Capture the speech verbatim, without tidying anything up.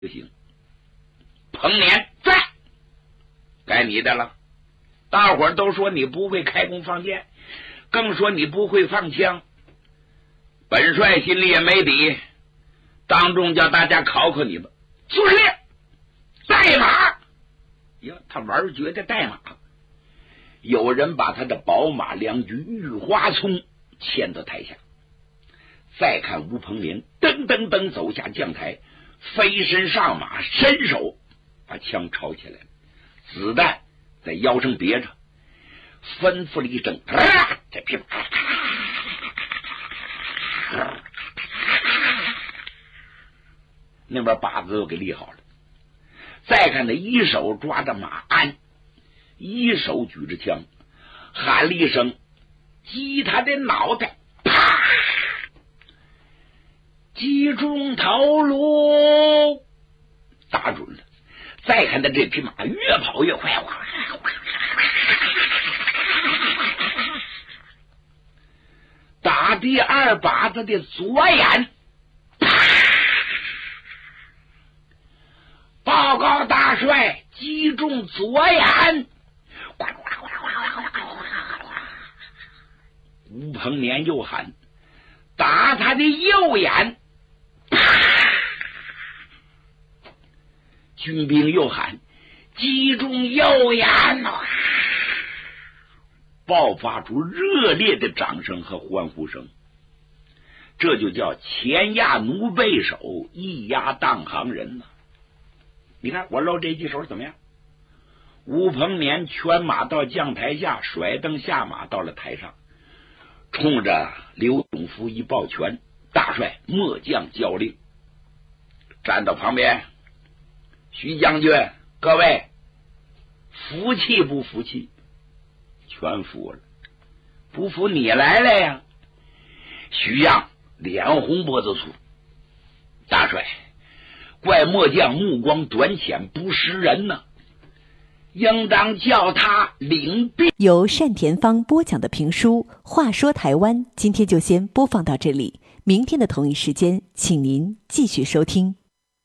就行。彭年在，该你的了。大伙儿都说你不会开弓放箭，更说你不会放枪。本帅心里也没底，当众叫大家考考你吧。就是代马呀，他玩绝的代马。有人把他的宝马良驹玉花葱牵到台下，再看吴鹏年噔噔噔走下将台，飞身上马，伸手把枪抄起来，子弹在腰上别着，吩咐了一声，这匹马那边靶子又给立好了。再看他一手抓着马鞍，一手举着枪，喊了一声，击他的脑袋，啪，击中头颅，打准了。再看他这匹马越跑越快，打第二靶子的左眼，报告大帅，击中左眼。吴鹏年又喊，打他的右眼。军兵又喊，击中右眼。爆发出热烈的掌声和欢呼声。这就叫前压奴背手，一压当行人呐。你看我露这几手怎么样？吴鹏年圈马到将台下，甩蹬下马到了台上，冲着刘永福一抱拳，大帅末将交令。站到旁边，徐将军，各位服气不服气？全服了。不服你来了呀。徐让脸红脖子粗，大帅，怪末将目光短浅，不识人呢，应当叫他领兵。 由单田芳播讲的评书《话说台湾》，今天就先播放到这里，明天的同一时间请您继续收听。